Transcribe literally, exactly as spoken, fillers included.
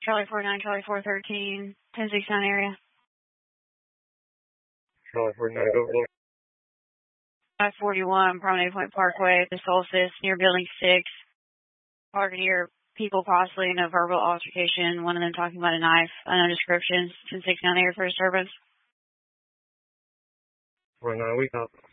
Charlie four nine, Charlie four thirteen, ten sixty-nine area. Charlie four nine, go for five forty-one, Promenade Point Parkway, the Solstice, near Building six. Parking near people possibly in a verbal altercation, one of them talking about a knife, unknown descriptions, ten sixty-nine area for disturbance. four nine, we cop.